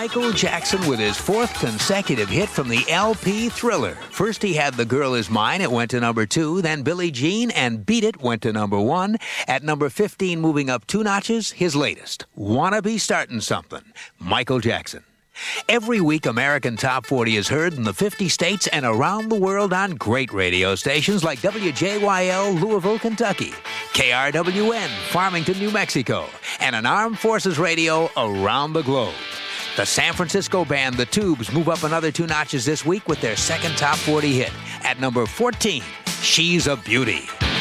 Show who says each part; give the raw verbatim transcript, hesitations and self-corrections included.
Speaker 1: Michael Jackson with his fourth consecutive hit from the L P Thriller. First he had The Girl Is Mine. It went to number two. Then Billie Jean and Beat It went to number one. At number fifteen, moving up two notches, his latest, Wanna Be Startin' Something, Michael Jackson. Every week, American Top forty is heard in the fifty states and around the world on great radio stations like W J Y L, Louisville, Kentucky, K R W N, Farmington, New Mexico, and on Armed Forces Radio around the globe. The San Francisco band The Tubes move up another two notches this week with their second Top forty hit. At number fourteen, She's a Beauty.